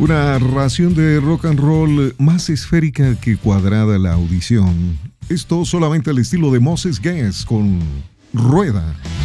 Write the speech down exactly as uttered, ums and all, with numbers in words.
Una ración de rock and roll más esférica que cuadrada la audición. Esto solamente al estilo de Moses Guest con Rueda.